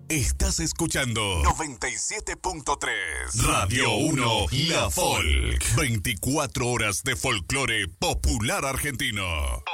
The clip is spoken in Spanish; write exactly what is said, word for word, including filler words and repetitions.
Estás escuchando noventa y siete punto tres Radio uno, La Folk. veinticuatro horas de folclore popular argentino.